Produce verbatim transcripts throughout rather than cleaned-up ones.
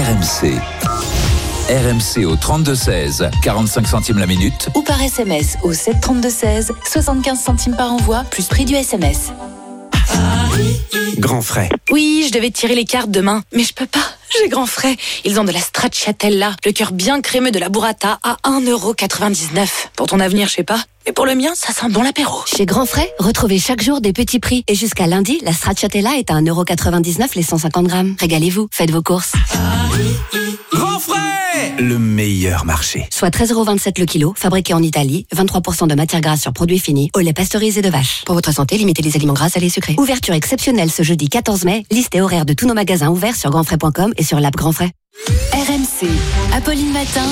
M C. R M C au trente-deux seize, quarante-cinq centimes la minute. Ou par S M S au sept trente-deux seize, soixante-quinze centimes par envoi, plus prix du S M S. Grand frais. Oui, je devais tirer les cartes demain, mais je peux pas. J'ai grand frais. Ils ont de la stracciatella, le cœur bien crémeux de la burrata à un euro quatre-vingt-dix-neuf. Pour ton avenir, je sais pas. Mais pour le mien, ça sent bon l'apéro. Chez Grand Frais, retrouvez chaque jour des petits prix. Et jusqu'à lundi, la stracciatella est à un euro quatre-vingt-dix-neuf les cent cinquante grammes. Régalez-vous, faites vos courses. Grand frais, le meilleur marché. Soit treize euros vingt-sept le kilo, fabriqué en Italie, vingt-trois pour cent de matière grasse sur produits finis, au lait pasteurisé de vache. Pour votre santé, limitez les aliments gras, salés, sucrés. Ouverture exceptionnelle ce jeudi quatorze mai. Liste et horaire de tous nos magasins ouverts sur grand frais point com et sur l'app Grand Frais. R M C, Apolline Matin.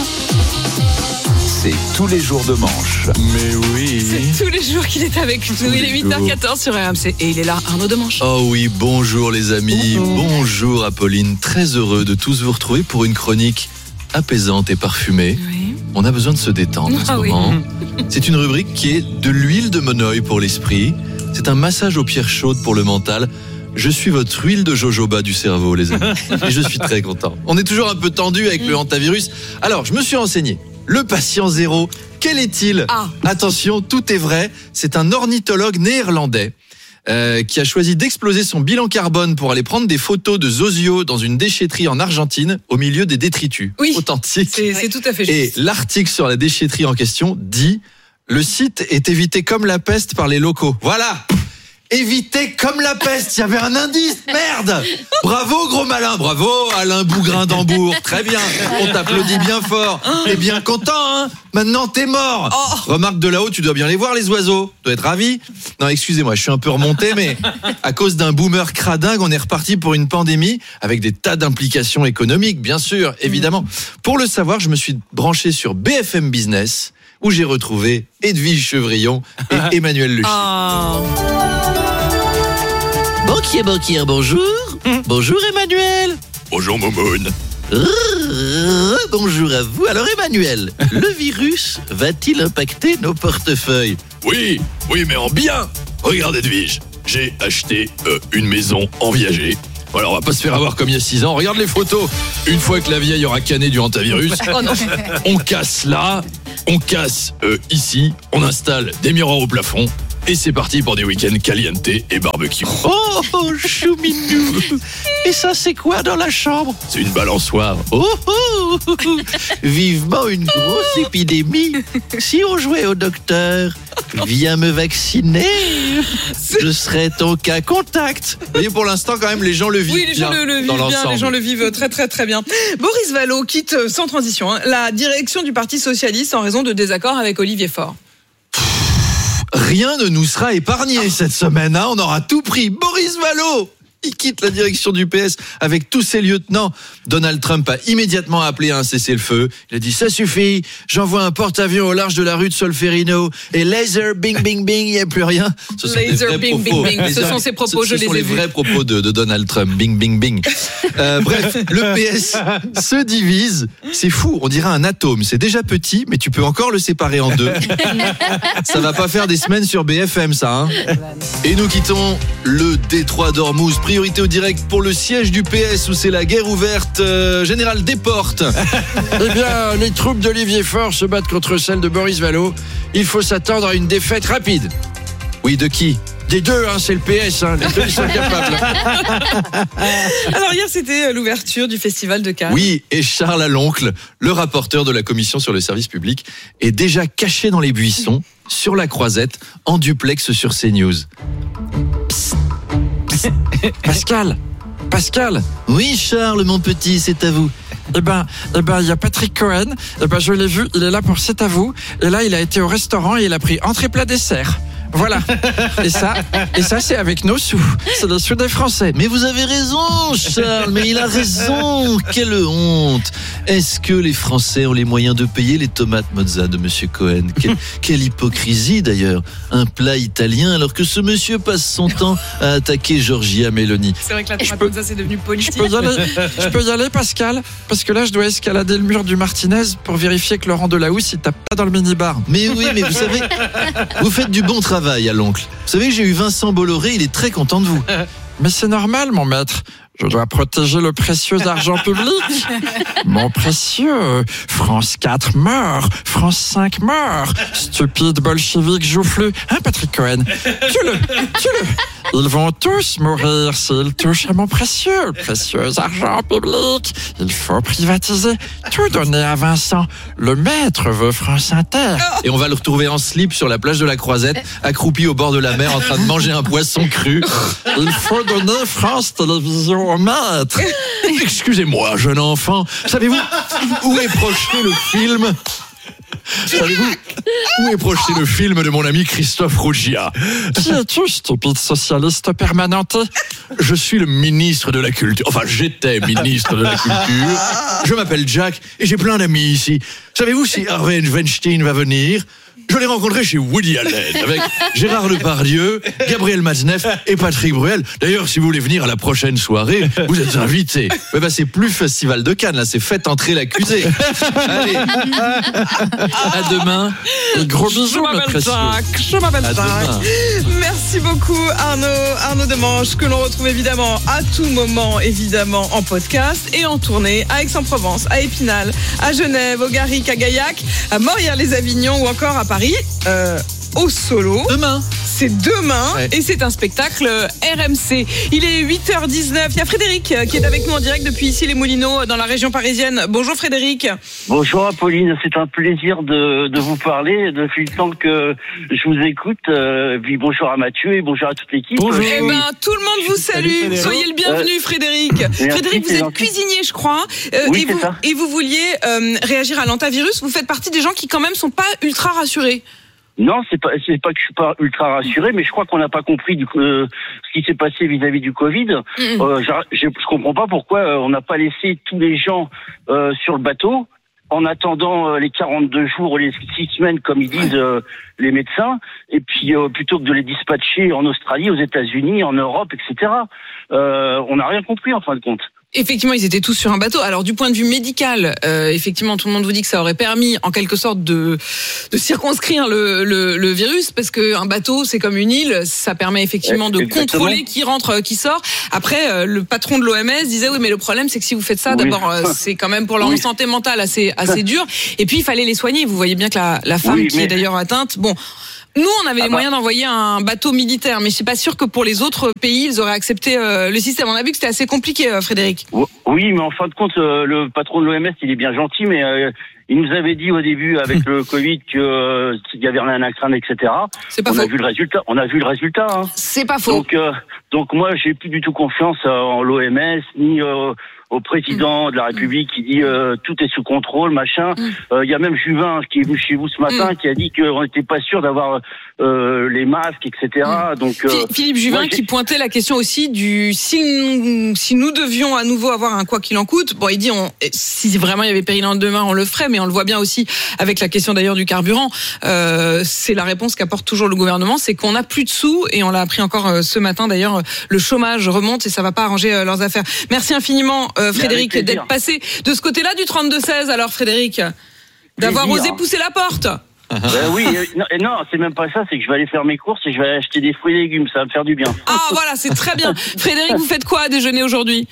C'est tous les jours de manche. Mais oui. C'est tous les jours qu'il est avec nous. Il est huit heures quatorze sur R M C et il est là, Arnaud Demanche. Oh oui, bonjour les amis. Bonjour, bonjour Apolline. Très heureux de tous vous retrouver pour une chronique apaisante et parfumée. Oui. On a besoin de se détendre en ce ah, moment. Oui. C'est une rubrique qui est de l'huile de monoeil pour l'esprit. C'est un massage aux pierres chaudes pour le mental. Je suis votre huile de jojoba du cerveau, les amis. Et je suis très content. On est toujours un peu tendu avec le hantavirus. Alors, je me suis renseigné. Le patient zéro, quel est-il ? Ah. Attention, tout est vrai. C'est un ornithologue néerlandais euh, qui a choisi d'exploser son bilan carbone pour aller prendre des photos de Zozio dans une déchetterie en Argentine au milieu des détritus. Oui, authentique. C'est, c'est tout à fait Et juste. l'article sur la déchetterie en question dit « Le site est évité comme la peste par les locaux ». Voilà. Évité comme la peste, il y avait un indice, merde. Bravo gros malin, bravo Alain Bougrin d'Hambourg, très bien, on t'applaudit bien fort, t'es bien content hein. Maintenant t'es mort. Oh. Remarque de là-haut, tu dois bien les voir les oiseaux, tu dois être ravi. Non excusez-moi, je suis un peu remonté, mais à cause d'un boomer cradingue, on est reparti pour une pandémie avec des tas d'implications économiques, bien sûr, évidemment. Pour le savoir, je me suis branché sur B F M Business, où j'ai retrouvé Edwige Chevrillon et Emmanuel Luchy. Oh. Banquier, banquier, bonjour. Mmh. Bonjour Emmanuel. Bonjour Momoun. Bonjour à vous. Alors Emmanuel, le virus va-t-il impacter nos portefeuilles ? Oui, oui, mais en bien. Regarde Edwige, j'ai acheté euh, une maison en viager. Voilà, on va pas se faire avoir comme il y a six ans. Regarde les photos. Une fois que la vieille aura canné du hantavirus, Oh non. on casse là, on casse euh, ici, on installe des miroirs au plafond. Et c'est parti pour des week-ends caliente et barbecue. Oh, oh chouminou. Et ça, c'est quoi dans la chambre ? C'est une balançoire. Oh, oh, oh. Vivement une grosse épidémie. Si on jouait au docteur, viens me vacciner. Je serais ton cas contact. Vous voyez, pour l'instant, quand même, les gens le vivent Oui, les gens bien le, le vivent dans bien, l'ensemble. les gens le vivent très très très bien. Boris Vallaud quitte euh, sans transition hein, la direction du Parti Socialiste en raison de désaccords avec Olivier Faure. Rien ne nous sera épargné cette semaine, hein. On aura tout pris. Boris Vallaud, il quitte la direction du P S avec tous ses lieutenants. Donald Trump a immédiatement appelé à un cessez-le-feu. Il a dit ça suffit, j'envoie un porte-avions au large de la rue de Solferino et laser bing bing bing, il n'y a plus rien. Ce sont Laser, des vrais bing, propos. bing, bing. Ce Les- sont ses propos, ce, je ce les sont ai les vus. vrais propos de, de Donald Trump. Bing bing bing. Euh, bref, le P S se divise. C'est fou, on dirait un atome. C'est déjà petit, mais tu peux encore le séparer en deux. Ça va pas faire des semaines sur B F M, ça. Hein. Et nous quittons le Détroit d'Ormuz. Priorité au direct pour le siège du P S où c'est la guerre ouverte. Euh, Général Desportes. Eh bien, les troupes d'Olivier Faure se battent contre celles de Boris Vallaud. Il faut s'attendre à une défaite rapide. Oui, de qui ? Des deux, hein, c'est le P S, hein, les deux ils sont capables. Alors hier c'était l'ouverture du Festival de Cannes. Oui, et Charles Aloncle, le rapporteur de la commission sur le service public, est déjà caché dans les buissons, sur la croisette, en duplex sur CNews. Pascal, Pascal. Oui Charles, mon petit, c'est à vous. Eh ben, eh ben, il y a Patrick Cohen. Eh ben, je l'ai vu, il est là pour C'est à vous. Et là, il a été au restaurant et il a pris entrée plat dessert. Voilà. Et ça, et ça, c'est avec nos sous. C'est les sous des Français. Mais vous avez raison, Charles, mais il a raison. Quelle honte. Est-ce que les Français ont les moyens de payer les tomates mozza de Monsieur Cohen ? Quelle, quelle hypocrisie d'ailleurs. Un plat italien alors que ce monsieur passe son temps à attaquer Giorgia Meloni. C'est vrai que la Je tomate peux- mozza c'est devenu Je politique. peux y aller, je peux y aller, Pascal, parce que là, je dois escalader le mur du Martinez pour vérifier que Laurent Delahousse, il tape pas dans le minibar. Mais oui, mais vous savez, vous faites du bon travail à l'oncle. Vous savez, j'ai eu Vincent Bolloré, il est très content de vous. Mais c'est normal, mon maître. Je dois protéger le précieux argent public. Mon précieux. France quatre mort. France cinq mort. Stupide bolchevique joufflu. Hein, Patrick Cohen? Tue-le, tue-le. Ils vont tous mourir s'ils touchent à mon précieux, le précieux argent public. Il faut privatiser. Tout donner à Vincent. Le maître veut France Inter. Et on va le retrouver en slip sur la plage de la Croisette, accroupi au bord de la mer en train de manger un poisson cru. Il faut donner France Télévisions au maître. Excusez-moi, jeune enfant. Savez-vous où est projeté le film? Savez-vous où est projeté le film de mon ami Christophe Rougia? Qui es-tu, stupide socialiste permanenté? Je suis le ministre de la Culture. Enfin, j'étais ministre de la Culture. Je m'appelle Jack et j'ai plein d'amis ici. Savez-vous si Harvey Weinstein va venir? Je l'ai rencontré chez Woody Allen avec Gérard Depardieu, Gabriel Matzneff et Patrick Bruel. D'ailleurs, si vous voulez venir à la prochaine soirée, vous êtes invités. Mais bah, c'est plus Festival de Cannes, là, c'est Faites entrer l'accusé. Allez. À demain. Et gros bisous, Je m'appelle notre Jacques. Je m'appelle À Jacques. demain. Merci beaucoup Arnaud, Arnaud Demange, que l'on retrouve évidemment à tout moment, évidemment en podcast et en tournée à Aix-en-Provence, à Épinal, à Genève, au Garric, à Gaillac, à Morières-les-Avignon ou encore à Paris, euh, au Solo. Demain. C'est demain Ouais. et c'est un spectacle R M C. Il est huit heures dix-neuf. Il y a Frédéric qui est avec nous en direct depuis ici les Moulineaux dans la région parisienne. Bonjour Frédéric. Bonjour Apolline, c'est un plaisir de, de vous parler depuis le temps que je vous écoute. Euh, puis bonjour à Mathieu et bonjour à toute l'équipe. Bonjour. Eh ben, tout le monde vous salue. Soyez le bienvenu, Frédéric. Frédéric, vous c'est êtes gentil. cuisinier, je crois. Euh, Oui, et, c'est vous, ça. et vous vouliez euh, réagir à l'antivirus. Vous faites partie des gens qui, quand même, sont pas ultra rassurés. Non, c'est pas c'est pas que je suis pas ultra rassuré, mais je crois qu'on n'a pas compris du, euh, ce qui s'est passé vis-à-vis du Covid. Mm. Euh, je, je, je comprends pas pourquoi euh, on n'a pas laissé tous les gens euh, sur le bateau en attendant euh, les quarante-deux jours ou les six semaines, comme ils disent euh, les médecins, et puis euh, plutôt que de les dispatcher en Australie, aux États-Unis, en Europe, et cetera. Euh, on n'a rien compris en fin de compte. Effectivement, ils étaient tous sur un bateau. Alors, du point de vue médical, euh, effectivement, tout le monde vous dit que ça aurait permis, en quelque sorte, de, de circonscrire le, le, le virus, parce qu'un bateau, c'est comme une île, ça permet effectivement de Exactement. contrôler qui rentre, qui sort. Après, euh, le patron de l'O M S disait, oui, mais le problème, c'est que si vous faites ça, Oui. d'abord, euh, c'est quand même pour leur Oui. santé mentale assez, assez dur. Et puis, il fallait les soigner. Vous voyez bien que la, la femme Oui, qui mais- est d'ailleurs atteinte, bon... Nous, on avait Ah les bah. moyens d'envoyer un bateau militaire, mais je suis pas sûr que pour les autres pays, ils auraient accepté euh, le système. On a vu que c'était assez compliqué, euh, Frédéric. Oui, mais en fin de compte, euh, le patron de l'O M S, il est bien gentil, mais euh, il nous avait dit au début avec le Covid que euh, il y avait rien à craindre, et cetera. C'est pas On a faux. vu le résultat. On a vu le résultat. Hein. C'est pas faux. Donc, euh, donc moi, j'ai plus du tout confiance euh, en l'O M S ni euh, au président de la République qui dit euh, tout est sous contrôle, machin. Euh, Il y a même Juvin qui est venu chez vous ce matin qui a dit qu'on n'était pas sûr d'avoir euh, les masques, et cetera. Donc euh, Philippe- Philippe Juvin moi, j'ai- qui pointait la question aussi du si nous, si nous devions à nouveau avoir un quoi qu'il en coûte. Bon, il dit on, si vraiment il y avait péril en demain, on le ferait, mais on le voit bien aussi avec la question d'ailleurs du carburant. Euh, c'est la réponse qu'apporte toujours le gouvernement, c'est qu'on n'a plus de sous et on l'a appris encore euh, ce matin d'ailleurs. Le chômage remonte et ça va pas arranger euh, leurs affaires. Merci infiniment euh, Frédéric plaisir. d'être passé de ce côté-là du trente-deux seize. Alors Frédéric, d'avoir Plaisir. osé pousser la porte. Ben oui, euh, non, et non, c'est même pas ça, c'est que je vais aller faire mes courses et je vais acheter des fruits et légumes, ça va me faire du bien. Ah voilà, c'est très bien. Frédéric, vous faites quoi à déjeuner aujourd'hui?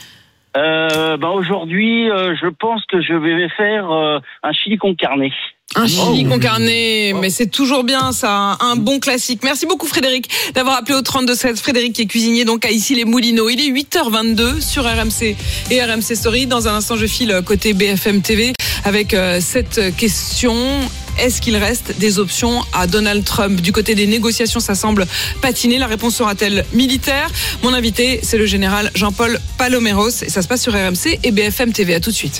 Euh, ben aujourd'hui, euh, je pense que je vais faire euh, un chili con carne. Un chili con carne, mais c'est toujours bien ça, un bon classique. Merci beaucoup Frédéric d'avoir appelé au trente-deux seize. Frédéric qui est cuisinier donc à ici les Moulineaux. Il est huit heures vingt-deux sur R M C et R M C Story. Dans un instant, je file côté B F M T V avec euh, cette question. Est-ce qu'il reste des options à Donald Trump? Du côté des négociations, ça semble patiner. La réponse sera-t-elle militaire? Mon invité, c'est le général Jean-Paul Paloméros et ça se passe sur R M C et B F M T V. À tout de suite.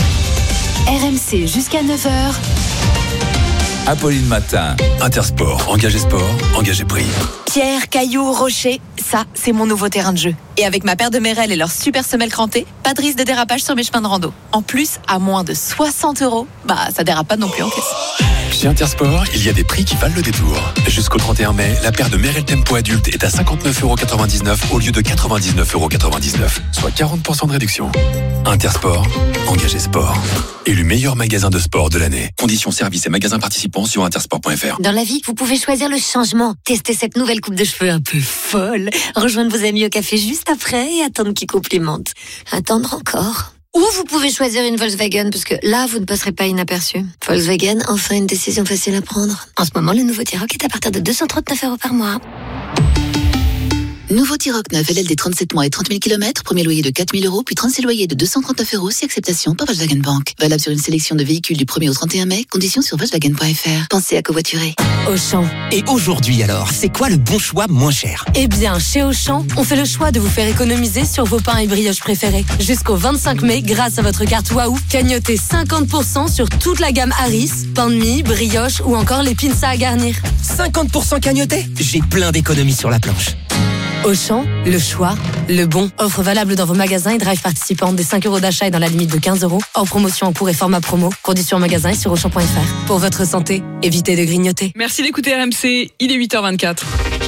R M C jusqu'à neuf heures. Apolline Matin. Intersport, engagé sport, engagé prix. Pierre, cailloux, rocher, ça, c'est mon nouveau terrain de jeu. Et avec ma paire de Merrell et leur super semelle crantée, pas de risque de dérapage sur mes chemins de rando. En plus, à moins de soixante euros, bah ça dérape pas non plus en caisse. Chez Intersport, il y a des prix qui valent le détour. Jusqu'au trente et un mai, la paire de Merrell Tempo adulte est à cinquante-neuf euros quatre-vingt-dix-neuf au lieu de quatre-vingt-dix-neuf euros quatre-vingt-dix-neuf, soit quarante pour cent de réduction. Intersport, engagé sport. Élu meilleur magasin de sport de l'année. Conditions, services et magasins participants sur intersport point f r. Dans la vie, vous pouvez choisir le changement. Tester cette nouvelle coupe de cheveux un peu folle. Rejoindre vos amis au café juste après et attendre qu'ils complimentent. Attendre encore. Ou vous pouvez choisir une Volkswagen, parce que là, vous ne passerez pas inaperçu. Volkswagen, enfin une décision facile à prendre. En ce moment, le nouveau T-Roc est à partir de deux cent trente-neuf euros par mois. Nouveau T-Roc neuf, L L D trente-sept mois et trente mille kilomètres, premier loyer de quatre mille euros, puis trente-six loyers de deux cent trente-neuf euros, si acceptation par Volkswagen Bank. Valable sur une sélection de véhicules du premier au trente et un mai, conditions sur volkswagen point f r. Pensez à covoiturer. Auchan. Et aujourd'hui alors, c'est quoi le bon choix moins cher? Eh bien, chez Auchan, on fait le choix de vous faire économiser sur vos pains et brioches préférés. Jusqu'au vingt-cinq mai, grâce à votre carte Waouh, cagnotez cinquante pour cent sur toute la gamme Harris, pain de mie, brioche ou encore les pinces à garnir. cinquante pour cent cagnoté? J'ai plein d'économies sur la planche. Auchan, le choix, le bon. Offre valable dans vos magasins et drive participants des cinq euros d'achat et dans la limite de quinze euros. Hors promotion en cours et format promo. Conditions en magasin et sur auchan point f r. Pour votre santé, évitez de grignoter. Merci d'écouter R M C, il est huit heures vingt-quatre.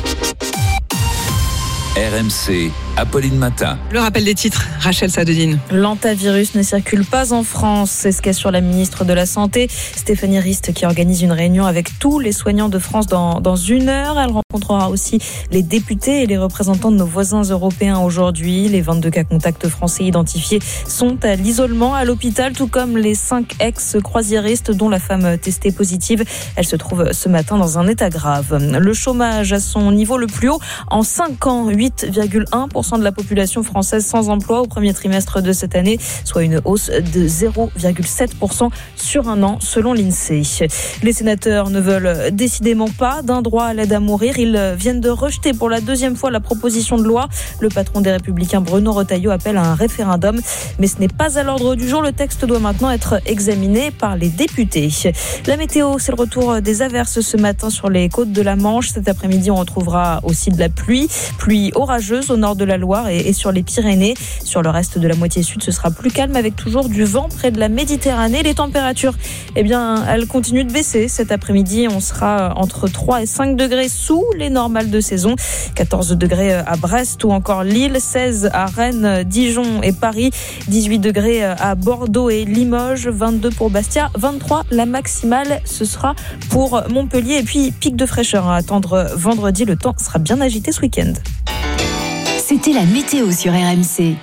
R M C, Apolline Matin. Le rappel des titres, Rachel Sadedine. L'antavirus ne circule pas en France, c'est ce qu'assure la ministre de la Santé, Stéphanie Rist, qui organise une réunion avec tous les soignants de France dans, dans une heure. Elle rencontrera aussi les députés et les représentants de nos voisins européens aujourd'hui. Les vingt-deux cas contacts français identifiés sont à l'isolement à l'hôpital, tout comme les cinq ex-croisiéristes dont la femme testée positive. Elle se trouve ce matin dans un état grave. Le chômage à son niveau le plus haut en cinq ans, huit virgule un pour cent de la population française sans emploi au premier trimestre de cette année, soit une hausse de zéro virgule sept pour cent sur un an selon l'INSEE. Les sénateurs ne veulent décidément pas d'un droit à l'aide à mourir. Ils viennent de rejeter pour la deuxième fois la proposition de loi. Le patron des Républicains, Bruno Retailleau, appelle à un référendum. Mais ce n'est pas à l'ordre du jour. Le texte doit maintenant être examiné par les députés. La météo, c'est le retour des averses ce matin sur les côtes de la Manche. Cet après-midi, on retrouvera aussi de la pluie. Pluie orageuse au nord de la Loire et, et sur les Pyrénées. Sur le reste de la moitié sud, ce sera plus calme avec toujours du vent près de la Méditerranée. Les températures, eh bien, elles continuent de baisser. Cet après-midi, on sera entre trois et cinq degrés sous les normales de saison. quatorze degrés à Brest ou encore Lille, seize à Rennes, Dijon et Paris, dix-huit degrés à Bordeaux et Limoges, vingt-deux pour Bastia, vingt-trois la maximale, ce sera pour Montpellier. Et puis, pic de fraîcheur à attendre vendredi. Le temps sera bien agité ce week-end. C'était la météo sur R M C.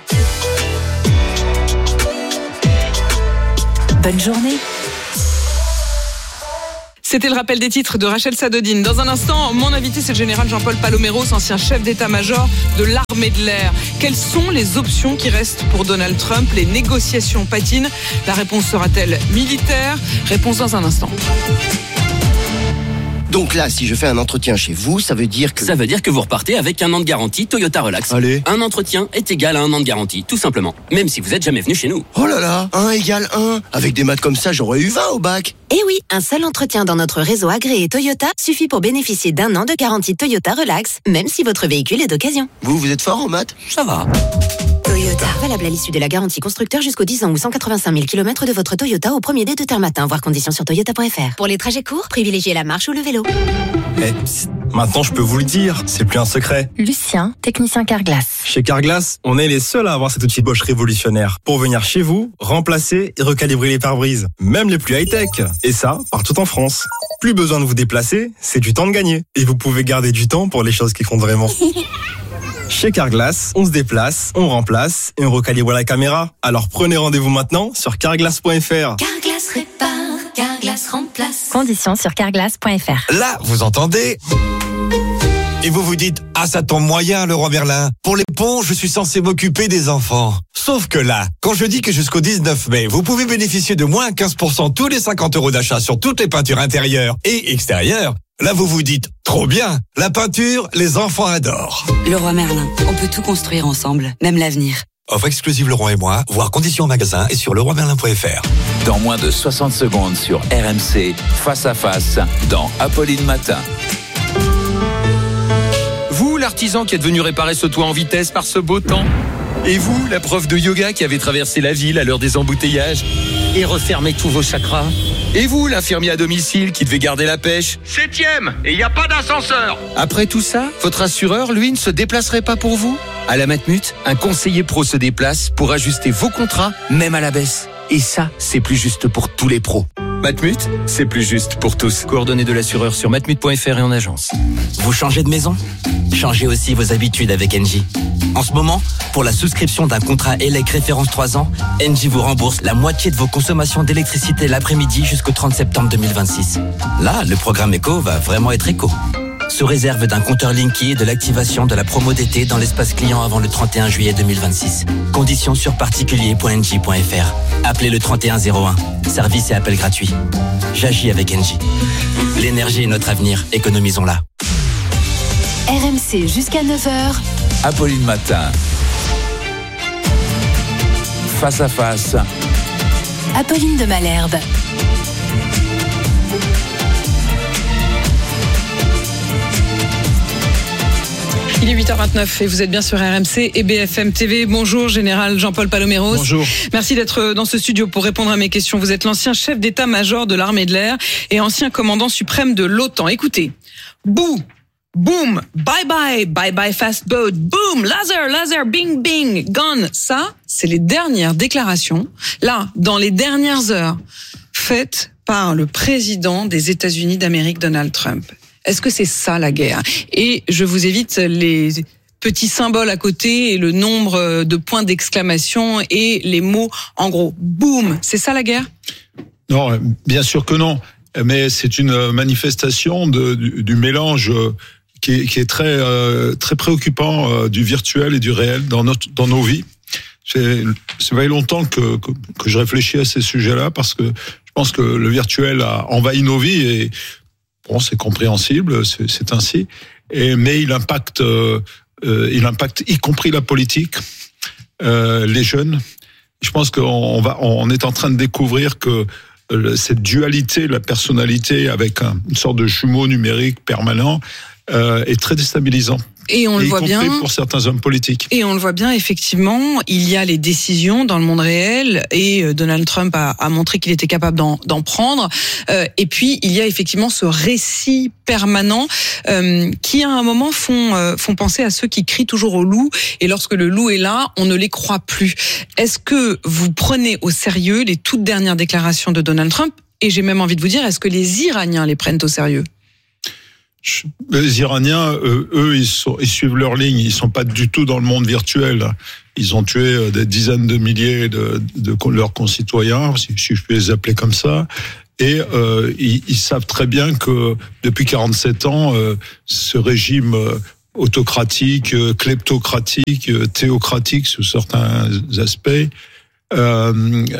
Bonne journée. C'était le rappel des titres de Rachel Sadedine. Dans un instant, mon invité, c'est le général Jean-Paul Paloméros, ancien chef d'état-major de l'armée de l'air. Quelles sont les options qui restent pour Donald Trump? Les négociations patinent. La réponse sera-t-elle militaire? Réponse dans un instant. Donc là, si je fais un entretien chez vous, ça veut dire que... Ça veut dire que vous repartez avec un an de garantie Toyota Relax. Allez. Un entretien est égal à un an de garantie, tout simplement. Même si vous n'êtes jamais venu chez nous. Oh là là, un égale un. Avec des maths comme ça, j'aurais eu vingt au bac. Eh oui, un seul entretien dans notre réseau agréé Toyota suffit pour bénéficier d'un an de garantie Toyota Relax, même si votre véhicule est d'occasion. Vous, vous êtes fort en maths? Ça va. Toyota. Valable à l'issue de la garantie constructeur jusqu'aux dix ans ou cent quatre-vingt-cinq mille kilomètres de votre Toyota au premier dé de terre matin, voir conditions sur toyota point f r. Pour les trajets courts, privilégiez la marche ou le vélo. Eh, psst, maintenant je peux vous le dire, c'est plus un secret. Lucien, technicien Carglass. Chez Carglass, on est les seuls à avoir cet outil Bosch révolutionnaire pour venir chez vous, remplacer et recalibrer les pare-brises, même les plus high-tech. Et ça, partout en France. Plus besoin de vous déplacer, c'est du temps de gagner. Et vous pouvez garder du temps pour les choses qui comptent vraiment. Chez Carglass, on se déplace, on remplace et on recalibre la caméra. Alors prenez rendez-vous maintenant sur carglass point f r. Carglass répare, Carglass remplace. Conditions sur carglass point f r. Là, vous entendez? Et vous vous dites, ah ça tombe moyen le roi Merlin. Pour les ponts, je suis censé m'occuper des enfants. Sauf que là, quand je dis que jusqu'au dix-neuf mai, vous pouvez bénéficier de moins quinze pour cent tous les cinquante euros d'achat sur toutes les peintures intérieures et extérieures, là vous vous dites, trop bien, la peinture, les enfants adorent. Le roi Merlin, on peut tout construire ensemble, même l'avenir. Offre exclusive Leroy et moi, voir conditions en magasin et sur leroy merlin point f r. Dans moins de soixante secondes sur R M C, face à face, dans Apolline Matin. Vous, l'artisan qui êtes venu réparer ce toit en vitesse par ce beau temps. Et vous, la prof de yoga qui avait traversé la ville à l'heure des embouteillages et refermé tous vos chakras. Et vous, l'infirmier à domicile qui devait garder la pêche? Septième, et il n'y a pas d'ascenseur. Après tout ça, votre assureur, lui, ne se déplacerait pas pour vous? À la Matmut, un conseiller pro se déplace pour ajuster vos contrats, même à la baisse. Et ça, c'est plus juste pour tous les pros. Matmut, c'est plus juste pour tous. Coordonnées de l'assureur sur matmut point f r et en agence. Vous changez de maison? Changez aussi vos habitudes avec Engie. En ce moment, pour la souscription d'un contrat E L E C référence trois ans, Engie vous rembourse la moitié de vos consommations d'électricité l'après-midi jusqu'au trente septembre deux mille vingt-six. Là, le programme éco va vraiment être éco. Sous réserve d'un compteur Linky et de l'activation de la promo d'été dans l'espace client avant le trente et un juillet deux mille vingt-six. Conditions sur particulier point engie point f r. Appelez le trente et un zéro un. Service et appel gratuit. J'agis avec Engie. L'énergie est notre avenir. Économisons-la. R M C jusqu'à neuf heures. Apolline Matin. Face à face. Apolline de Malherbe. Il est huit heures vingt-neuf et vous êtes bien sur R M C et B F M T V. Bonjour, général Jean-Paul Paloméros. Bonjour. Merci d'être dans ce studio pour répondre à mes questions. Vous êtes l'ancien chef d'état-major de l'armée de l'air et ancien commandant suprême de l'OTAN. Écoutez, bouh, boum, bye bye, bye bye fast boat, boom, laser, laser, bing bing, gone. Ça, c'est les dernières déclarations, là, dans les dernières heures, faites par le président des États-Unis d'Amérique, Donald Trump. Est-ce que c'est ça la guerre? Et je vous évite les petits symboles à côté et le nombre de points d'exclamation et les mots en gros. Boum, c'est ça la guerre? Non, bien sûr que non. Mais c'est une manifestation de, du, du mélange qui est, qui est très, euh, très préoccupant du virtuel et du réel dans, notre, dans nos vies. C'est, ça fait longtemps que, que, que je réfléchis à ces sujets-là parce que je pense que le virtuel a envahi nos vies et bon, c'est compréhensible, c'est, c'est ainsi. Et, mais il impacte, euh, il impacte y compris la politique, euh, les jeunes. Je pense qu'on va, on est en train de découvrir que euh, cette dualité de la personnalité avec un, une sorte de jumeau numérique permanent euh, est très déstabilisant. Et on le voit bien. Pour certains hommes politiques. Et on le voit bien, effectivement, il y a les décisions dans le monde réel et Donald Trump a, a montré qu'il était capable d'en, d'en prendre. Euh, et puis, il y a effectivement ce récit permanent euh, qui, à un moment, font, euh, font penser à ceux qui crient toujours au loup. Et lorsque le loup est là, on ne les croit plus. Est-ce que vous prenez au sérieux les toutes dernières déclarations de Donald Trump? Et j'ai même envie de vous dire, est-ce que les Iraniens les prennent au sérieux? Les Iraniens, eux, eux ils, sont, ils suivent leur ligne. Ils sont pas du tout dans le monde virtuel. Ils ont tué des dizaines de milliers de, de leurs concitoyens, si, si je peux les appeler comme ça. Et euh, ils, ils savent très bien que depuis quarante-sept ans, euh, ce régime autocratique, kleptocratique, théocratique sous certains aspects, euh,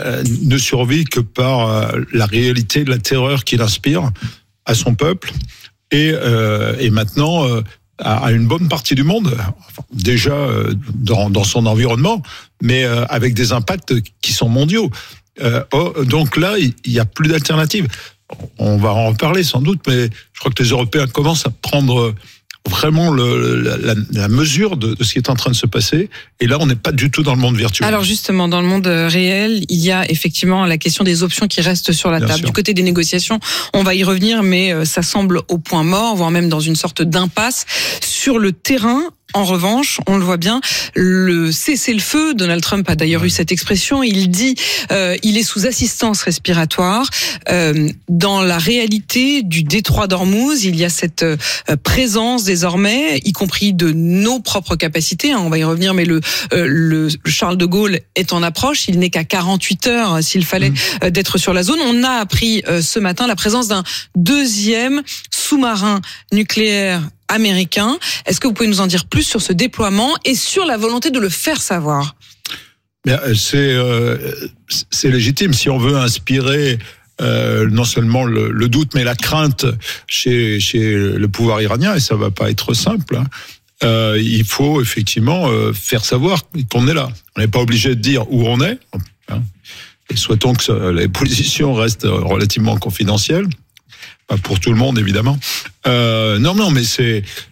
ne survit que par la réalité de la terreur qu'il inspire à son peuple. Et, euh, et maintenant, euh, à, à une bonne partie du monde, enfin, déjà euh, dans, dans son environnement, mais euh, avec des impacts qui sont mondiaux. Euh, oh, donc là, il n'y a plus d'alternative. On va en reparler sans doute, mais je crois que les Européens commencent à prendre vraiment le, la, la mesure de, de ce qui est en train de se passer. Et là, on n'est pas du tout dans le monde virtuel. Alors justement, dans le monde réel, il y a effectivement la question des options qui restent sur la Bien table. Sûr. Du côté des négociations, on va y revenir, mais ça semble au point mort, voire même dans une sorte d'impasse. Sur le terrain, en revanche, on le voit bien, le cessez-le-feu, Donald Trump a d'ailleurs eu cette expression, il dit euh, il est sous assistance respiratoire. Euh, dans la réalité du détroit d'Ormuz, il y a cette euh, présence désormais, y compris de nos propres capacités, hein, on va y revenir, mais le, euh, le Charles de Gaulle est en approche, il n'est qu'à quarante-huit heures s'il fallait mmh. d'être sur la zone. On a appris euh, ce matin la présence d'un deuxième sous-marin nucléaire américain. Est-ce que vous pouvez nous en dire plus sur ce déploiement et sur la volonté de le faire savoir? Bien, c'est, euh, c'est légitime. Si on veut inspirer euh, non seulement le, le doute, mais la crainte chez, chez le pouvoir iranien, et ça va pas être simple, hein, euh, il faut effectivement euh, faire savoir qu'on est là. On n'est pas obligé de dire où on est, hein, et souhaitons que ça, les positions restent relativement confidentielles. Pas pour tout le monde, évidemment. Euh, non, non, mais c'est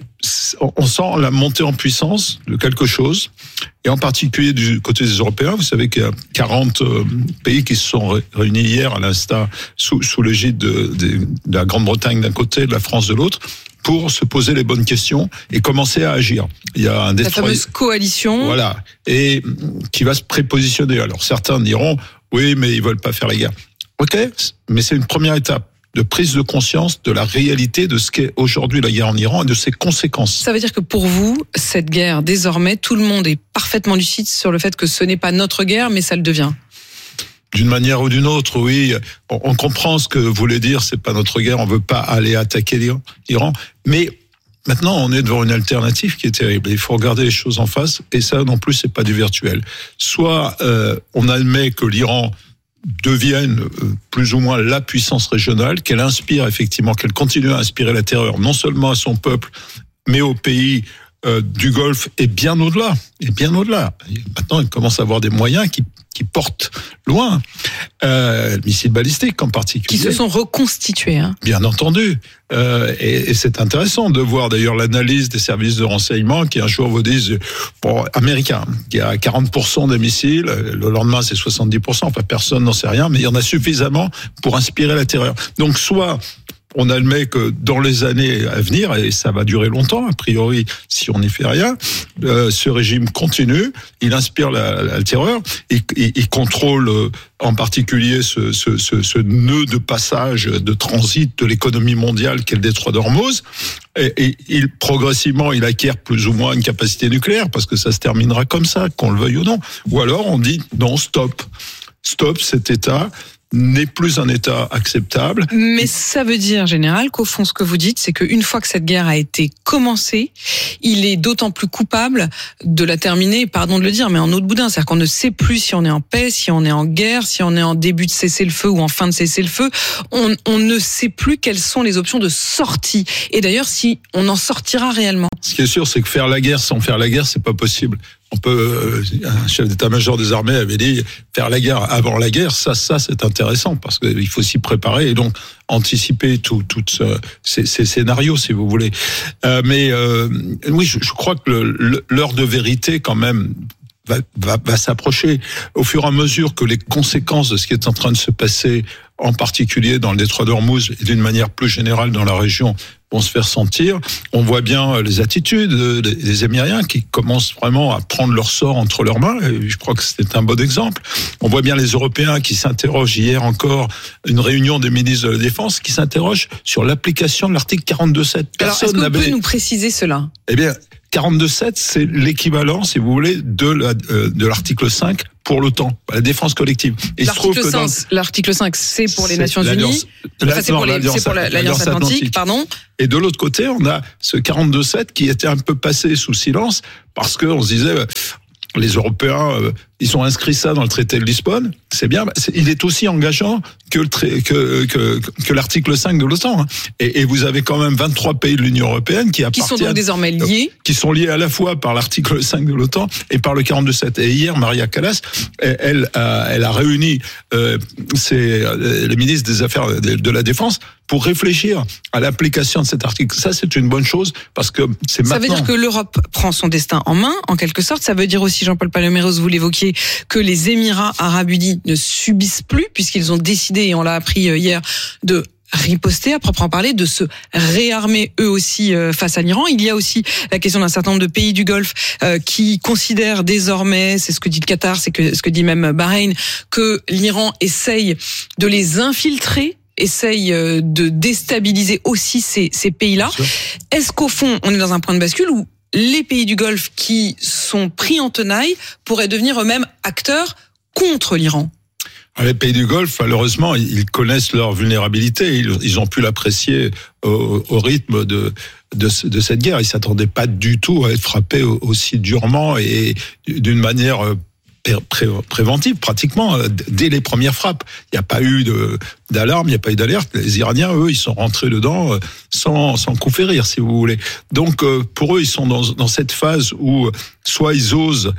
on sent la montée en puissance de quelque chose, et en particulier du côté des Européens. Vous savez qu'il y a quarante pays qui se sont réunis hier à l'instar, sous, sous l'égide de, de, de la Grande-Bretagne d'un côté, de la France de l'autre, pour se poser les bonnes questions et commencer à agir. Il y a un la fameuse coalition. Voilà, et qui va se prépositionner. Alors certains diront, oui, mais ils veulent pas faire la guerre. Ok, mais c'est une première étape de prise de conscience de la réalité de ce qu'est aujourd'hui la guerre en Iran et de ses conséquences. Ça veut dire que pour vous, cette guerre, désormais, tout le monde est parfaitement lucide sur le fait que ce n'est pas notre guerre, mais ça le devient. D'une manière ou d'une autre, oui. On, on comprend ce que voulait dire, c'est pas notre guerre, on veut pas aller attaquer l'Iran. Mais maintenant, on est devant une alternative qui est terrible. Il faut regarder les choses en face, et ça non plus, c'est pas du virtuel. Soit euh, on admet que l'Iran devienne plus ou moins la puissance régionale, qu'elle inspire effectivement, qu'elle continue à inspirer la terreur, non seulement à son peuple, mais aux pays euh, du Golfe et bien au-delà, et bien au-delà. Maintenant, il commence à avoir des moyens qui qui portent loin, euh, missiles balistiques en particulier. Qui se sont reconstitués. Hein. Bien entendu. Euh, et, et c'est intéressant de voir d'ailleurs l'analyse des services de renseignement qui un jour vous disent, bon, américains, il y a quarante pour cent des missiles, le lendemain c'est soixante-dix pour cent, enfin personne n'en sait rien, mais il y en a suffisamment pour inspirer la terreur. Donc soit on admet que dans les années à venir, et ça va durer longtemps, a priori, si on n'y fait rien, euh, ce régime continue, il inspire la, la terreur, il, il, il contrôle euh, en particulier ce, ce, ce, ce nœud de passage, de transit de l'économie mondiale qu'est le détroit d'Ormuz, et, et il, progressivement, il acquiert plus ou moins une capacité nucléaire, parce que ça se terminera comme ça, qu'on le veuille ou non. Ou alors on dit, non, stop, stop cet État, n'est plus un État acceptable. Mais ça veut dire, général, qu'au fond, ce que vous dites, c'est qu'une fois que cette guerre a été commencée, il est d'autant plus coupable de la terminer, pardon de le dire, mais en eau de boudin. C'est-à-dire qu'on ne sait plus si on est en paix, si on est en guerre, si on est en début de cessez-le-feu ou en fin de cessez-le-feu. On, on ne sait plus quelles sont les options de sortie. Et d'ailleurs, si on en sortira réellement. Ce qui est sûr, c'est que faire la guerre sans faire la guerre, c'est pas possible. On peut, un chef d'état-major des armées avait dit, faire la guerre avant la guerre, ça, ça, c'est intéressant, parce qu'il faut s'y préparer et donc anticiper tout, tout ce, ces, ces scénarios, si vous voulez. Euh, mais euh, oui, je, je crois que le, le, l'heure de vérité, quand même, va, va, va s'approcher au fur et à mesure que les conséquences de ce qui est en train de se passer, en particulier dans le détroit d'Ormuz et d'une manière plus générale dans la région, vont se faire sentir. On voit bien les attitudes des Émiriens qui commencent vraiment à prendre leur sort entre leurs mains. Et je crois que c'est un bon exemple. On voit bien les Européens qui s'interrogent, hier encore, une réunion des ministres de la Défense, qui s'interrogent sur l'application de l'article quarante-deux sept. Personne Alors, est-ce que vous pouvez nous préciser cela ? Eh bien, quarante-deux sept, c'est l'équivalent, si vous voulez, de, la, euh, de l'article cinq pour l'OTAN, la défense collective. Et l'article, cinq, dans... l'article cinq, c'est pour les Nations Unies, enfin, c'est, pour les, c'est pour la, l'Alliance Atlantique, Atlantique, pardon. Et de l'autre côté, on a ce quarante-deux sept qui était un peu passé sous silence, parce qu'on se disait, les Européens, euh, ils ont inscrit ça dans le traité de Lisbonne, c'est bien, c'est, il est aussi engageant que, le tra- que, que, que l'article cinq de l'OTAN. Hein. Et, et vous avez quand même vingt-trois pays de l'Union européenne qui appartiennent... Qui sont donc désormais liés. Qui sont liés à la fois par l'article cinq de l'OTAN et par le quarante-deux sept. Et hier, Maria Callas, elle, elle, a, elle a réuni euh, ses, les ministres des Affaires de, de la Défense pour réfléchir à l'application de cet article. Ça, c'est une bonne chose, parce que c'est ça maintenant... Ça veut dire que l'Europe prend son destin en main, en quelque sorte. Ça veut dire aussi, Jean-Paul Paloméros, vous l'évoquiez, que les Émirats arabes unis ne subissent plus, puisqu'ils ont décidé, et on l'a appris hier, de riposter, à proprement parler, de se réarmer eux aussi face à l'Iran. Il y a aussi la question d'un certain nombre de pays du Golfe euh, qui considèrent désormais, c'est ce que dit le Qatar, c'est que, ce que dit même Bahreïn, que l'Iran essaye de les infiltrer, essaye de déstabiliser aussi ces, ces pays-là. Est-ce qu'au fond, on est dans un point de bascule où les pays du Golfe qui sont pris en tenaille pourraient devenir eux-mêmes acteurs contre l'Iran ? Les pays du Golfe, malheureusement, ils connaissent leur vulnérabilité. Ils ont pu l'apprécier au, au rythme de, de, de cette guerre. Ils s'attendaient pas du tout à être frappés aussi durement et d'une manière Pré- préventive, pratiquement, dès les premières frappes. Il n'y a pas eu de, d'alarme, il n'y a pas eu d'alerte. Les Iraniens, eux, ils sont rentrés dedans sans, sans coup férir, si vous voulez. Donc, pour eux, ils sont dans, dans cette phase où soit ils osent,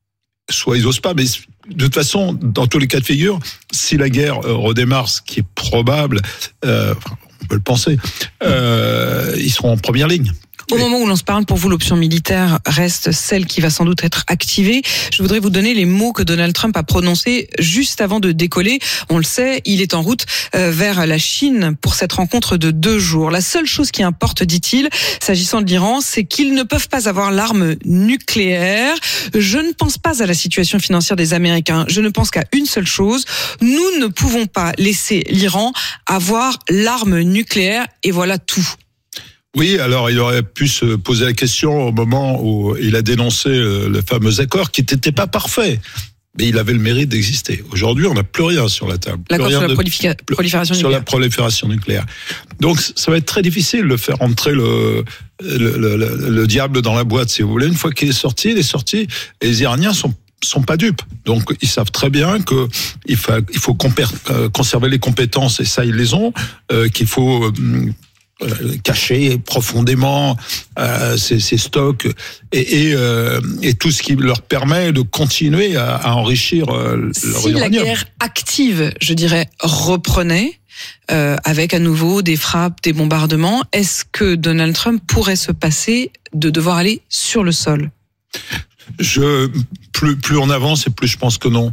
soit ils osent pas, mais de toute façon, dans tous les cas de figure, si la guerre redémarre, ce qui est probable, euh, on peut le penser, euh, ils seront en première ligne. Au moment où l'on se parle, pour vous, l'option militaire reste celle qui va sans doute être activée. Je voudrais vous donner les mots que Donald Trump a prononcés juste avant de décoller. On le sait, il est en route vers la Chine pour cette rencontre de deux jours. La seule chose qui importe, dit-il, s'agissant de l'Iran, c'est qu'ils ne peuvent pas avoir l'arme nucléaire. Je ne pense pas à la situation financière des Américains. Je ne pense qu'à une seule chose. Nous ne pouvons pas laisser l'Iran avoir l'arme nucléaire et voilà tout. Oui, alors il aurait pu se poser la question au moment où il a dénoncé le fameux accord qui n'était pas parfait. Mais il avait le mérite d'exister. Aujourd'hui, on n'a plus rien sur la table. L'accord sur la de, prolifération nucléaire. Sur la prolifération nucléaire. Donc, ça va être très difficile de faire entrer le, le, le, le, le diable dans la boîte, si vous voulez. Une fois qu'il est sorti, il est sorti. Et les Iraniens sont sont pas dupes. Donc, ils savent très bien que il faut, il faut conserver les compétences, et ça, ils les ont, euh, qu'il faut euh, cacher profondément euh, ces, ces stocks et, et, euh, et tout ce qui leur permet de continuer à, à enrichir euh, leur si uranium. La guerre active, je dirais, reprenait, euh, avec à nouveau des frappes, des bombardements, est-ce que Donald Trump pourrait se passer de devoir aller sur le sol ? Je, plus, plus on avance et plus je pense que non.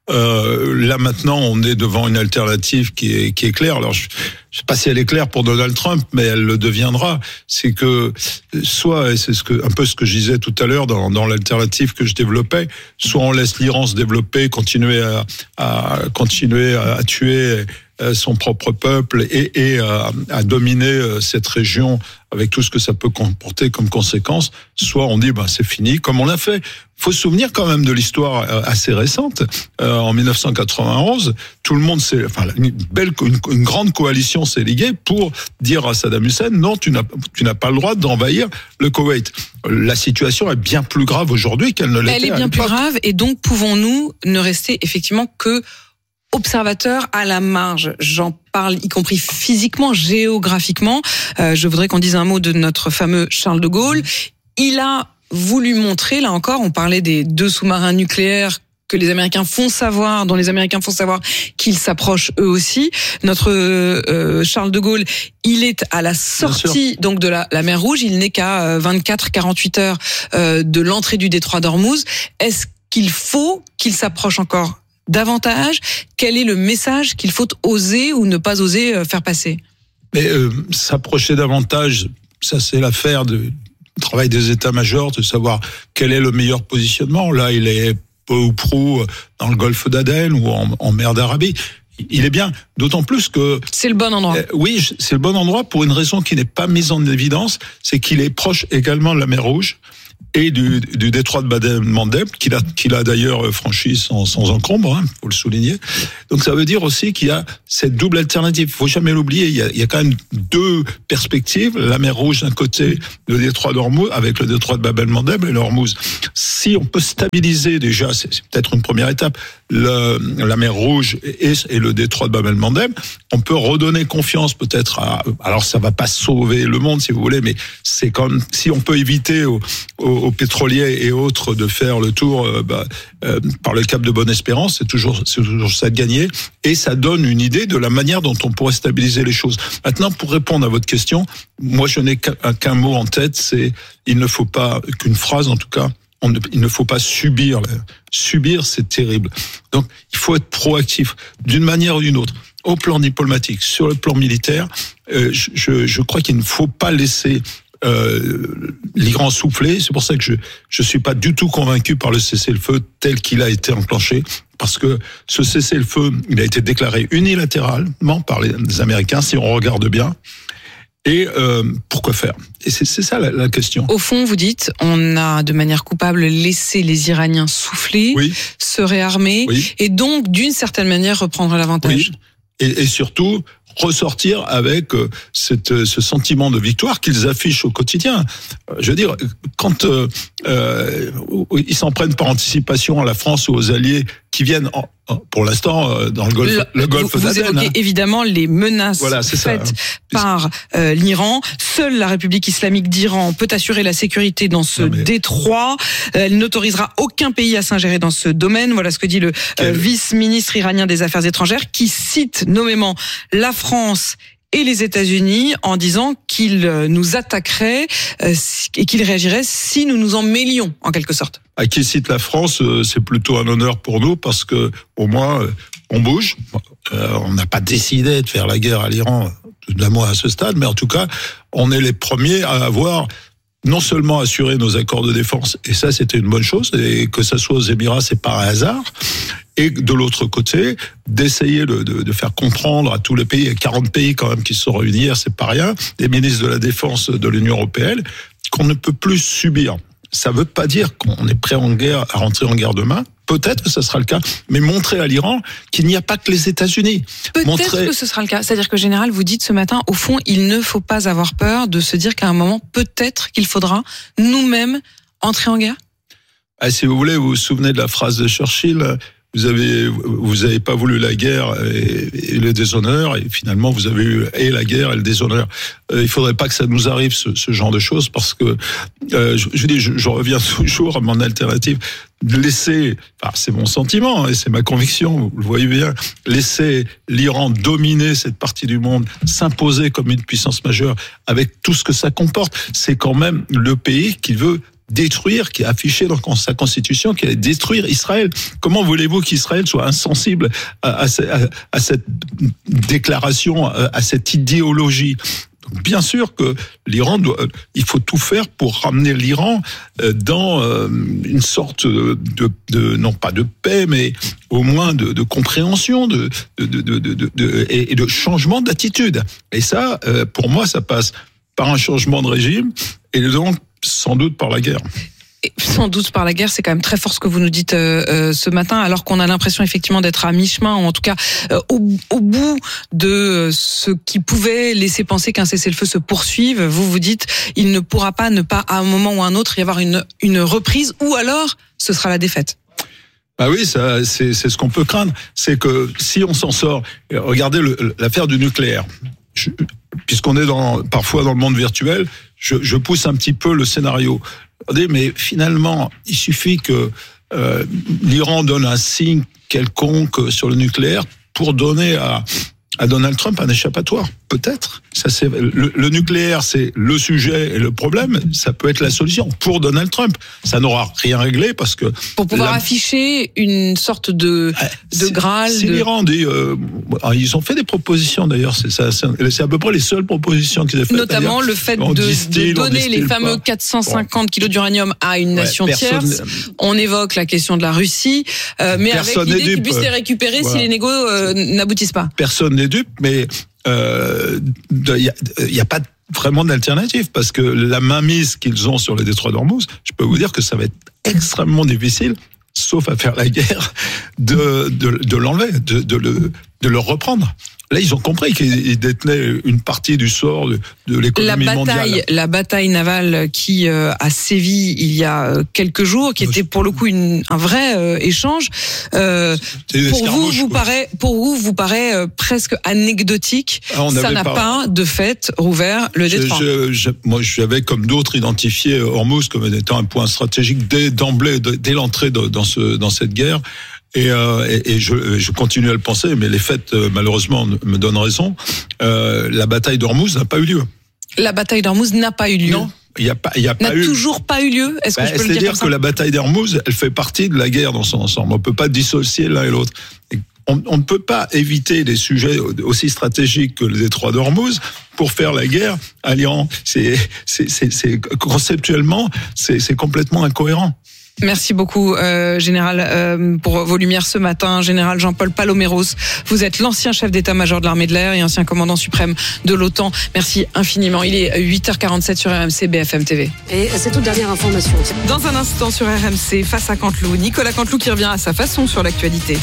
Euh, là maintenant, on est devant une alternative qui est qui est claire. Alors, je, je sais pas si elle est claire pour Donald Trump, mais elle le deviendra. C'est que soit, et c'est ce que un peu ce que je disais tout à l'heure dans dans l'alternative que je développais, soit on laisse l'Iran se développer, continuer à, à continuer à, à tuer son propre peuple et, et à, à dominer cette région avec tout ce que ça peut comporter comme conséquence, soit on dit ben c'est fini, comme on l'a fait. Il faut se souvenir quand même de l'histoire assez récente. Euh, en dix-neuf cent quatre-vingt-onze, tout le monde s'est, enfin une belle, une, une grande coalition s'est liguée pour dire à Saddam Hussein non, tu n'as, tu n'as pas le droit d'envahir le Koweït. La situation est bien plus grave aujourd'hui qu'elle ne l'était à l'époque. Elle est bien plus grave, et donc pouvons-nous ne rester effectivement que observateur à la marge. J'en parle y compris physiquement, géographiquement. Euh, je voudrais qu'on dise un mot de notre fameux Charles de Gaulle. Il a voulu montrer, là encore, on parlait des deux sous-marins nucléaires que les Américains font savoir, dont les Américains font savoir qu'ils s'approchent eux aussi. Notre euh, Charles de Gaulle, il est à la sortie donc de la, la mer Rouge. Il n'est qu'à vingt-quatre à quarante-huit heures euh, de l'entrée du détroit d'Ormuz. Est-ce qu'il faut qu'il s'approche encore davantage? Quel est le message qu'il faut oser ou ne pas oser faire passer? Mais euh, s'approcher davantage, ça c'est l'affaire du travail des états-majors, de savoir quel est le meilleur positionnement. Là, il est peu ou prou dans le golfe d'Aden ou en, en mer d'Arabie. Il est bien, d'autant plus que... C'est le bon endroit. Euh, oui, c'est le bon endroit pour une raison qui n'est pas mise en évidence, c'est qu'il est proche également de la mer Rouge et du, du détroit de Bab-el-Mandeb, qu'il a, qu'il a d'ailleurs franchi sans, sans encombre, hein, faut le souligner. Donc ça veut dire aussi qu'il y a cette double alternative. Faut jamais l'oublier. Il y a, il y a quand même deux perspectives. La mer Rouge d'un côté, le détroit d'Ormuz, avec le détroit de Bab-el-Mandeb et l'Ormuz. Si on peut stabiliser déjà, c'est, c'est peut-être une première étape, le, la mer Rouge et, et le détroit de Bab-el-Mandeb, on peut redonner confiance peut-être à, alors ça va pas sauver le monde si vous voulez, mais c'est comme si on peut éviter au, au aux pétroliers et autres de faire le tour euh, bah, euh, par le cap de Bonne-Espérance, c'est toujours, c'est toujours ça de gagner, et ça donne une idée de la manière dont on pourrait stabiliser les choses. Maintenant, pour répondre à votre question, moi je n'ai qu'un, qu'un mot en tête, c'est il ne faut pas, qu'une phrase en tout cas, on ne, il ne faut pas subir. Subir, c'est terrible. Donc, il faut être proactif d'une manière ou d'une autre. Au plan diplomatique, sur le plan militaire, euh, je, je crois qu'il ne faut pas laisser Euh, l'Iran souffler. C'est pour ça que je je suis pas du tout convaincu par le cessez-le-feu tel qu'il a été enclenché, parce que ce cessez-le-feu, il a été déclaré unilatéralement par les Américains, si on regarde bien. Et euh, pourquoi faire? Et c'est, c'est ça la, la question. Au fond, vous dites, on a de manière coupable laissé les Iraniens souffler, oui. se réarmer, oui. et donc d'une certaine manière reprendre l'avantage. Oui. Et, et surtout ressortir avec euh, cette, ce sentiment de victoire qu'ils affichent au quotidien. Euh, je veux dire, quand euh, euh, ils s'en prennent par anticipation à la France ou aux alliés qui viennent, en, pour l'instant, euh, dans le golfe, le, le golfe vous, d'Aden. Vous évoquez hein. évidemment les menaces voilà, faites ça, hein. par euh, l'Iran. Seule la République islamique d'Iran peut assurer la sécurité dans ce mais... détroit. Elle n'autorisera aucun pays à s'ingérer dans ce domaine. Voilà ce que dit le euh, vice-ministre iranien des Affaires étrangères, qui cite nommément la France France et les États-Unis en disant qu'ils nous attaqueraient euh, et qu'ils réagiraient si nous nous en mêlions, en quelque sorte. À qui cite la France, c'est plutôt un honneur pour nous parce que au moins on bouge. Euh, on n'a pas décidé de faire la guerre à l'Iran, tout de moins à ce stade, mais en tout cas, on est les premiers à avoir non seulement assuré nos accords de défense, et ça c'était une bonne chose, et que ça soit aux Émirats, c'est pas un hasard. Et de l'autre côté, d'essayer de, de, de faire comprendre à tous les pays, il y a quarante pays quand même qui se sont réunis hier, c'est pas rien, les ministres de la Défense de l'Union européenne, qu'on ne peut plus subir. Ça veut pas dire qu'on est prêt en guerre à rentrer en guerre demain. Peut-être que ce sera le cas, mais montrer à l'Iran qu'il n'y a pas que les États-Unis. Peut-être montrer... que ce sera le cas. C'est-à-dire que, Général, vous dites ce matin, au fond, il ne faut pas avoir peur de se dire qu'à un moment, peut-être qu'il faudra nous-mêmes entrer en guerre. Ah, si vous voulez, vous vous souvenez de la phrase de Churchill. Vous avez, vous avez pas voulu la guerre et, et le déshonneur, et finalement vous avez eu et la guerre et le déshonneur. Euh, il faudrait pas que ça nous arrive ce, ce genre de choses parce que euh, je, je dis, je, je reviens toujours à mon alternative. Laisser, enfin, c'est mon sentiment hein, et c'est ma conviction, vous le voyez bien, laisser l'Iran dominer cette partie du monde, s'imposer comme une puissance majeure avec tout ce que ça comporte, c'est quand même le pays qui veut détruire, qui est affiché dans sa constitution, qui allait détruire Israël. Comment voulez-vous qu'Israël soit insensible à, à, à, à cette déclaration, à, à cette idéologie? Donc, bien sûr que l'Iran doit, il faut tout faire pour ramener l'Iran dans une sorte de, de, de non pas de paix, mais au moins de, de compréhension, de, de, de, de, de, de et de changement d'attitude. Et ça, pour moi, ça passe par un changement de régime et donc sans doute par la guerre. Et sans doute par la guerre, c'est quand même très fort ce que vous nous dites euh, euh, ce matin, alors qu'on a l'impression effectivement d'être à mi-chemin, ou en tout cas euh, au, au bout de ce qui pouvait laisser penser qu'un cessez-le-feu se poursuive. Vous vous dites, il ne pourra pas ne pas à un moment ou à un autre y avoir une, une reprise, ou alors ce sera la défaite. Ah oui, ça, c'est, c'est ce qu'on peut craindre. C'est que si on s'en sort, regardez le, l'affaire du nucléaire. Je, puisqu'on est dans, parfois dans le monde virtuel, je, je pousse un petit peu le scénario. Regardez, mais finalement, il suffit que euh, l'Iran donne un signe quelconque sur le nucléaire pour donner à, à Donald Trump un échappatoire. Peut-être. Ça, c'est, le, le nucléaire, c'est le sujet et le problème. Ça peut être la solution pour Donald Trump. Ça n'aura rien réglé parce que... Pour pouvoir la... afficher une sorte de, de Graal. Si de... l'Iran dit... Euh, ils ont fait des propositions d'ailleurs. C'est, ça, c'est, c'est à peu près les seules propositions qu'ils aient faites. Notamment le fait de, distille, de donner les fameux pas. quatre cent cinquante bon. kilos d'uranium à une ouais, nation tierce. On évoque la question de la Russie, euh, mais personne avec l'idée qu'ils puissent les récupérer voilà. si les négos euh, n'aboutissent pas. Personne n'est dupe, mais... Il euh, n'y a, a pas vraiment d'alternative parce que la mainmise qu'ils ont sur le détroit d'Ormuz, je peux vous dire que ça va être extrêmement difficile, sauf à faire la guerre, de, de, de l'enlever, de, de, le, de le reprendre. Là, ils ont compris qu'ils détenaient une partie du sort de, de l'économie la bataille, mondiale. La bataille navale qui euh, a sévi il y a quelques jours, qui était pour le coup une, un vrai euh, échange. Euh, pour vous, vous paraît, pour vous, vous paraît euh, presque anecdotique. Ah, ça n'a pas... pas de fait rouvert le détroit. Je, je, je, moi, j'avais comme d'autres identifié Hormuz comme étant un point stratégique dès d'emblée, dès l'entrée de, dans ce dans cette guerre. Et, euh, et, et je, je continue à le penser, mais les faits, euh, malheureusement, me donnent raison. Euh, la bataille d'Ormuz n'a pas eu lieu. La bataille d'Ormuz n'a pas eu lieu. Non, il y a pas, il y a n'a pas eu. toujours pas eu lieu. Est-ce que bah, je peux le dire comme ça ? C'est-à-dire que la bataille d'Ormuz, elle fait partie de la guerre dans son ensemble. On peut pas dissocier l'un et l'autre. Et on, on ne peut pas éviter des sujets aussi stratégiques que le détroit d'Ormuz pour faire la guerre à l'Iran. C'est, c'est, c'est, c'est conceptuellement, c'est, c'est complètement incohérent. Merci beaucoup, euh, Général, euh, pour vos lumières ce matin. Général Jean-Paul Paloméros, vous êtes l'ancien chef d'état-major de l'armée de l'air et ancien commandant suprême de l'OTAN. Merci infiniment. Il est huit heures quarante-sept sur R M C, B F M T V. Et c'est toute dernière information. Dans un instant sur R M C, face à Canteloup, Nicolas Canteloup qui revient à sa façon sur l'actualité.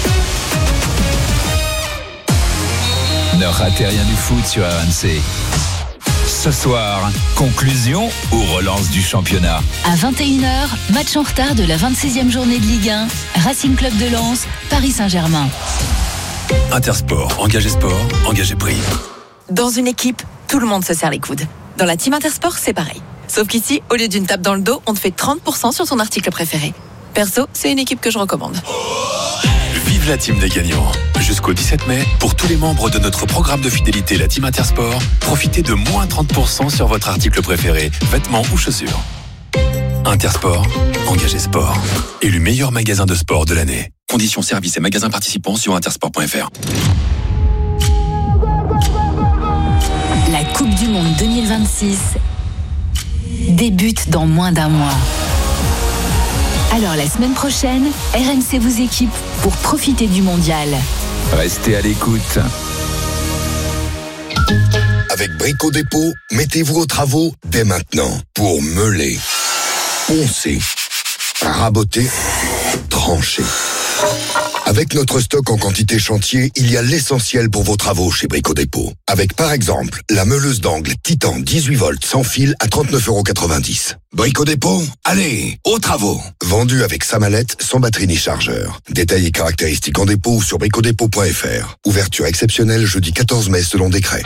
Ne ratez rien du foot sur R M C. Ce soir, conclusion ou relance du championnat ? À vingt et une heures, match en retard de la vingt-sixième journée de Ligue un, Racing Club de Lens, Paris Saint-Germain. Intersport, engagé sport, engagé prix. Dans une équipe, tout le monde se serre les coudes. Dans la team Intersport, c'est pareil. Sauf qu'ici, au lieu d'une tape dans le dos, on te fait trente pour cent sur ton article préféré. Perso, c'est une équipe que je recommande. Vive la team des gagnants. Jusqu'au dix-sept mai, pour tous les membres de notre programme de fidélité, la Team Intersport, profitez de moins trente pour cent sur votre article préféré, vêtements ou chaussures. Intersport, engagé sport. Élu meilleur magasin de sport de l'année. Conditions, services et magasins participants sur intersport point f r. La Coupe du Monde deux mille vingt-six débute dans moins d'un mois. Alors la semaine prochaine, R M C vous équipe pour profiter du mondial. Restez à l'écoute. Avec Brico Dépôt, mettez-vous aux travaux dès maintenant pour meuler, poncer, raboter, trancher. Avec notre stock en quantité chantier, il y a l'essentiel pour vos travaux chez Brico Dépôt. Avec par exemple la meuleuse d'angle Titan dix-huit volts sans fil à trente-neuf euros quatre-vingt-dix. Brico Dépôt, allez, aux travaux. Vendu avec sa mallette, sans batterie ni chargeur. Détails et caractéristiques en dépôt ou sur brico dépôt point f r. Ouverture exceptionnelle jeudi quatorze mai selon décret.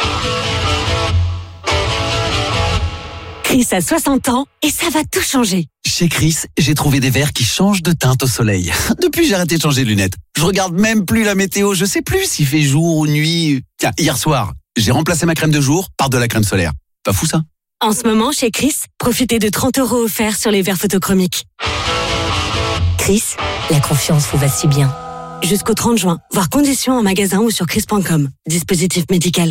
Chris a soixante ans et ça va tout changer. Chez Chris, j'ai trouvé des verres qui changent de teinte au soleil. Depuis, j'ai arrêté de changer de lunettes. Je regarde même plus la météo. Je sais plus s'il fait jour ou nuit. Tiens, hier soir, j'ai remplacé ma crème de jour par de la crème solaire. Pas fou ça? En ce moment, chez Chris, profitez de trente euros offerts sur les verres photochromiques. Chris, la confiance vous va si bien. Jusqu'au trente juin, voir conditions en magasin ou sur chris point com. Dispositif médical.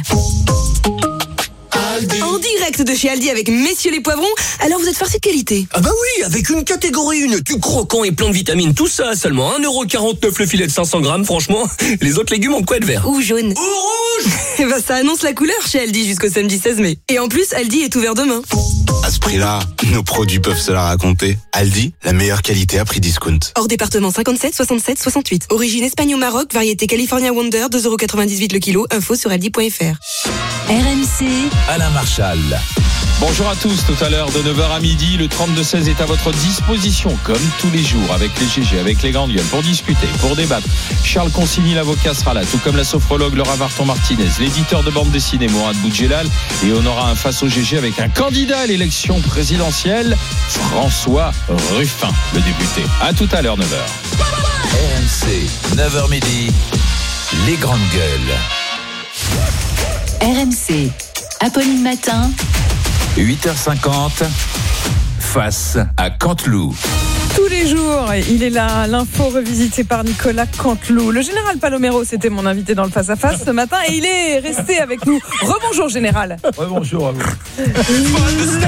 En direct de chez Aldi avec Messieurs les Poivrons. Alors vous êtes farci de qualité? Ah bah oui, avec une catégorie une, du croquant et plein de vitamines, tout ça à seulement un euro quarante-neuf le filet de cinq cents grammes, franchement, les autres légumes ont de quoi être verts. Ou jaune. Ou rouge. Et bah ça annonce la couleur chez Aldi jusqu'au samedi seize mai. Et en plus, Aldi est ouvert demain. À ce prix-là, nos produits peuvent se la raconter. Aldi, la meilleure qualité à prix discount. Hors département cinquante-sept, soixante-sept, soixante-huit. Origine Espagne ou Maroc, variété California Wonder, deux euros quatre-vingt-dix-huit le kilo. Info sur aldi point f r. R M C, Alain Marchal. Bonjour à tous, tout à l'heure de neuf heures à midi, le trente-deux seize est à votre disposition, comme tous les jours, avec les G G, avec les grandes gueules, pour discuter, pour débattre. Charles Consigny, l'avocat, sera là, tout comme la sophrologue Laura Varton-Martinez, l'éditeur de bande dessinée Mourad Boudjelal, et on aura un face au G G avec un candidat à l'élection présidentielle, François Ruffin, le député. À tout à l'heure, neuf heures. R M C, neuf heures midi, les grandes gueules. R M C, Apolline Matin. huit heures cinquante, face à Canteloup. Tous les jours, il est là, l'info revisitée par Nicolas Canteloup. Le général Palomero, c'était mon invité dans le face-à-face ce matin et il est resté avec nous. Rebonjour général. Ouais, bonjour à vous.